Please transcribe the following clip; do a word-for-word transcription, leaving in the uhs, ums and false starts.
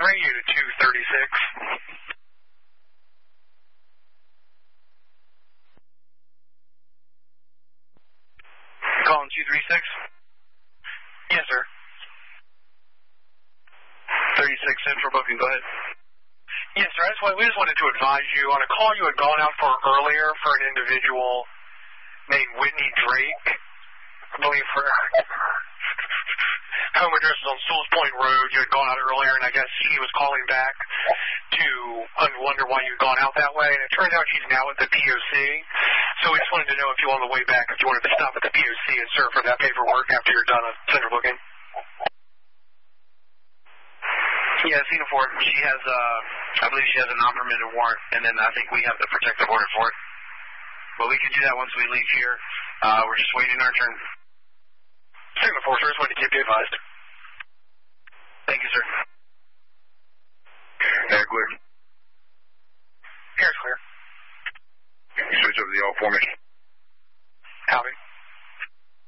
three, unit two thirty-six. Calling two three six? Yes, sir. thirty-six Central booking, go ahead. Yes, sir. I just, we just wanted to advise you on a call you had gone out for earlier for an individual named Whitney Drake. I believe her home address is on Stools Point Road. You had gone out earlier, and I guess she was calling back to wonder why you had gone out that way. And it turns out she's now at the P O C. So we just wanted to know if you on the way back, if you wanted to stop at the P O C and serve for that paperwork after you're done at Central Booking. Yeah, I've seen it for it. She has, uh, I believe she has a non-permitted warrant, and then I think we have the protective order for it. But we can do that once we leave here. Uh, we're just waiting our turn. Signal four, sir. Just wanted to keep you advised. Thank you, sir. Air clear. Air's clear. Switch over to the all formation.